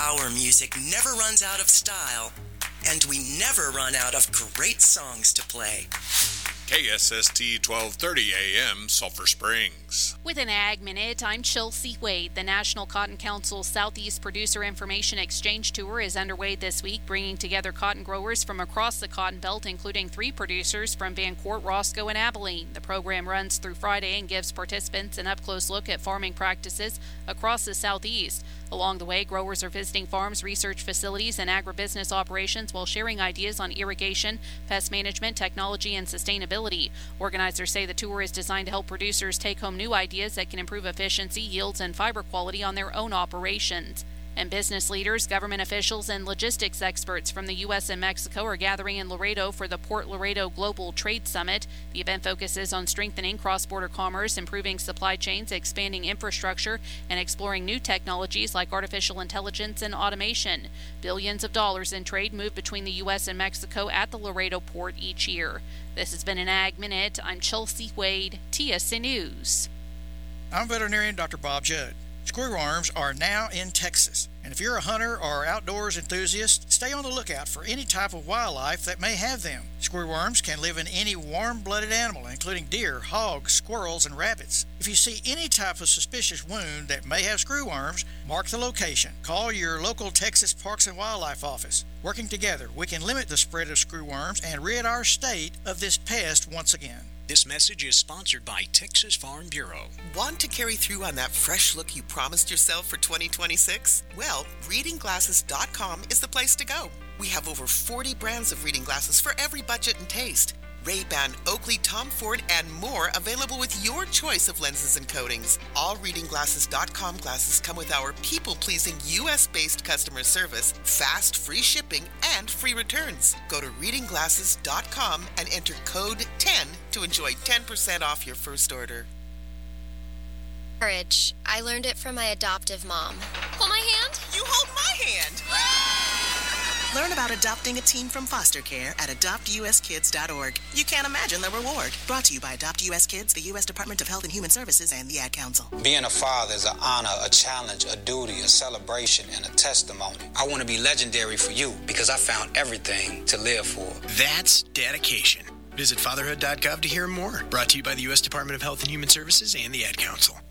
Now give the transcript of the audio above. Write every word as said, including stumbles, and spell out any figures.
Our music never runs out of style, and we never run out of great songs to play. K S S T twelve thirty A M, Sulphur Springs. With an Ag Minute, I'm Chelsea Wade. The National Cotton Council Southeast Producer Information Exchange Tour is underway this week, bringing together cotton growers from across the Cotton Belt, including three producers from Vancourt, Roscoe, and Abilene. The program runs through Friday and gives participants an up-close look at farming practices across the Southeast. Along the way, growers are visiting farms, research facilities, and agribusiness operations while sharing ideas on irrigation, pest management, technology, and sustainability. Organizers say the tour is designed to help producers take home new ideas that can improve efficiency, yields, and fiber quality on their own operations. And business leaders, government officials, and logistics experts from the U S and Mexico are gathering in Laredo for the Port Laredo Global Trade Summit. The event focuses on strengthening cross-border commerce, improving supply chains, expanding infrastructure, and exploring new technologies like artificial intelligence and automation. Billions of dollars in trade move between the U S and Mexico at the Laredo port each year. This has been an Ag Minute. I'm Chelsea Wade, T S N News. I'm veterinarian Doctor Bob Judd. Squirrelworms are now in Texas, and if you're a hunter or outdoors enthusiast, stay on the lookout for any type of wildlife that may have them. Squirrelworms can live in any warm-blooded animal, including deer, hogs, squirrels, and rabbits. If you see any type of suspicious wound that may have screwworms, mark the location. Call your local Texas Parks and Wildlife office. Working together, we can limit the spread of screwworms and rid our state of this pest once again. This message is sponsored by Texas Farm Bureau. Want to carry through on that fresh look you promised yourself for twenty twenty-six? Well, reading glasses dot com is the place to go. We have over forty brands of reading glasses for every budget and taste. Ray-Ban, Oakley, Tom Ford, and more available with your choice of lenses and coatings. All reading glasses dot com glasses come with our people-pleasing U S-based customer service, fast free shipping, and free returns. Go to reading glasses dot com and enter code ten to enjoy ten percent off your first order. Courage. I learned it from my adoptive mom. Hold my hand. You hold my hand. Learn about adopting a teen from foster care at adopt u s kids dot org. You can't imagine the reward. Brought to you by Adopt U S Kids, the U S Department of Health and Human Services, and the Ad Council. Being a father is an honor, a challenge, a duty, a celebration, and a testimony. I want to be legendary for you because I found everything to live for. That's dedication. Visit fatherhood dot gov to hear more. Brought to you by the U S Department of Health and Human Services and the Ad Council.